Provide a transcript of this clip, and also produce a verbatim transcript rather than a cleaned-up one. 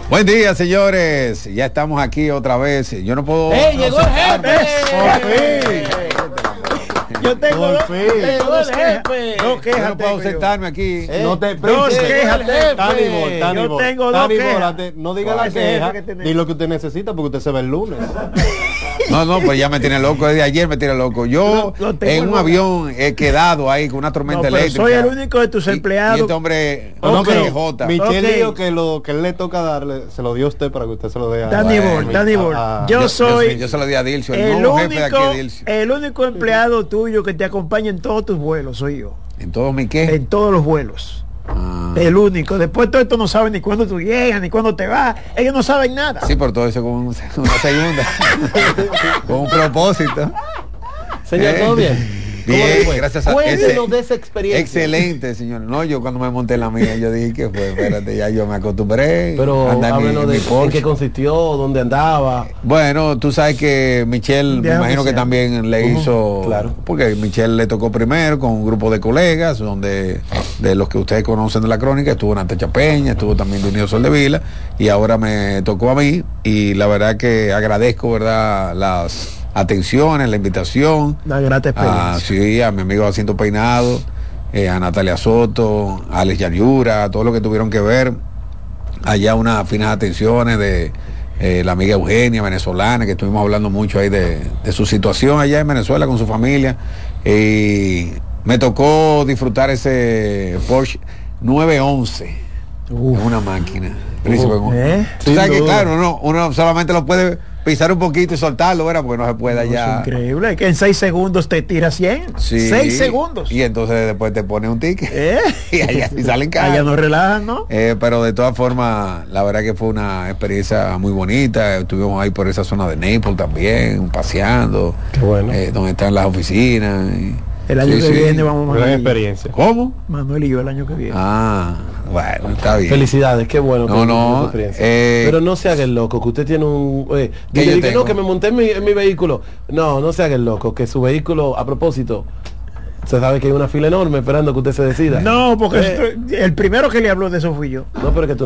Buen día, señores. Ya estamos aquí otra vez. Yo no puedo. ¡Ey, llegó el jefe! Yo tengo dos, llegó el jefe. dos quejas. Yo no puedo tengo sentarme aquí. Eh, No te dos quejas, Tani, Tani, Yo tengo dos quejas. No diga la Ese queja, jefe que tenés. di lo que usted necesita porque usted se ve el lunes. No, no, pues ya me tiene loco. Desde ayer me tiene loco. Yo Lo- lo tengo en un loco. avión he quedado ahí con una tormenta No, pero eléctrica. soy el único de tus Y- empleados. Y este hombre, Ok. no, pero J. Michelle Ok. dijo que lo que él le toca darle, se lo dio a usted para que usted se lo dé a Danny Bueno, Ball, Danny Ball. a- a- Yo Yo, soy yo se lo di a Dilcio, el, el nuevo jefe de aquí único, de Dilcio. el único empleado tuyo que te acompaña en todos tus vuelos, soy yo. En todo mi qué. En todos los vuelos. Ah. El único. Después todo esto no saben ni cuándo tú llegas, ni cuándo te vas. Ellos no saben nada. Sí, por todo eso con un- una segunda. Con un propósito. Señor, Eh, ¿todo bien? ¿Cómo le Bien, fue? gracias a Cuéntenos de esa experiencia. Excelente, señor. No, yo cuando me monté en la mía, yo dije que fue, espérate, ya yo me acostumbré. Pero a andar en mi- háblenos en de mi en Porsche. qué consistió, dónde andaba. Bueno, tú sabes que Michelle, me Viaje imagino que oficial. también le Ujú, hizo, claro. porque Michelle le tocó primero con un grupo de colegas, donde de los que ustedes conocen de la crónica, estuvo Natacha Peña, estuvo también de Unido Sol de Vila, y ahora me tocó a mí, y la verdad que agradezco, ¿verdad?, las atenciones, la invitación. Una grata experiencia. Ah, sí, a mi amigo Jacinto Peinado, eh, a Natalia Soto, a Alex Yanyura, a todos los que tuvieron que ver. Allá unas finas atenciones de eh, la amiga Eugenia, venezolana, que estuvimos hablando mucho ahí de, de su situación allá en Venezuela con su familia. Y me tocó disfrutar ese Porsche nueve once. Uf. Es una máquina. Príncipe, Uf. ¿Eh? Tú sabes Sin que duda. claro, no, uno solamente lo puede pisar un poquito y soltarlo, ¿verdad? Porque no se puede Es allá. increíble. Que en seis segundos te tira cien. Sí. Seis segundos. Y entonces después te pone un ticket. ¿Eh? Y allá sí salen caros. Allá no relajan, ¿no? Eh, pero de todas formas, la verdad que fue una experiencia muy bonita. Estuvimos ahí por esa zona de Naples también, paseando. Qué bueno. eh, donde están las oficinas. y- El año Sí, que sí. viene vamos Gran Manuel. y yo. experiencia. ¿Cómo? Manuel y yo el año que viene. Ah, bueno, está bien. Felicidades, qué bueno. No, que no, tuvo esa experiencia. eh, Pero no se haga el loco, que usted tiene un... Eh, ¿Qué dice yo que tengo? no, que me monté en mi, en mi vehículo. No, no se haga el loco, que su vehículo, a propósito, se sabe que hay una fila enorme esperando que usted se decida. No, porque Eh, el primero que le habló de eso fui yo. no, pero que tú